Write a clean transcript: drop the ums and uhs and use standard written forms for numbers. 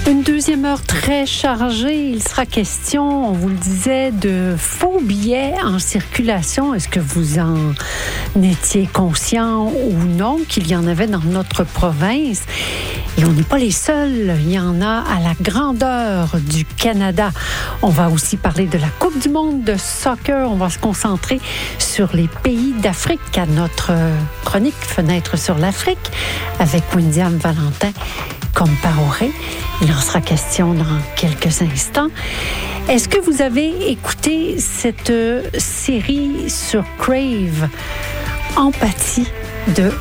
Une deuxième heure très chargée. Il sera question, on vous le disait, de faux billets en circulation. Est-ce que vous en étiez conscient ou non qu'il y en avait dans notre province? Et on n'est pas les seuls. Il y en a à la grandeur du Canada. On va aussi parler de la Coupe du monde de soccer. On va se concentrer sur les pays d'Afrique à notre chronique Fenêtre sur l'Afrique avec Windiam Valentin Compaoré. Il en sera question dans quelques instants. Est-ce que vous avez écouté cette série sur Crave, Empathie de